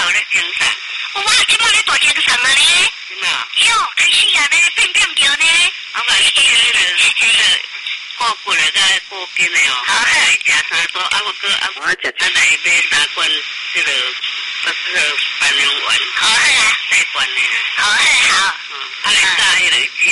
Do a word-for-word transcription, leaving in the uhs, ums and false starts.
我咧精神。 我即摆咧大精神啊咧。 真啊？ 哟，开始啊咧，变变着呢。 我讲迄个迄个迄个过骨来个过筋的哦。好，食三多，啊我哥啊我食啊来买三罐迄个不是板娘丸。好，系啊，带罐的。好，系好。啊，来加迄个。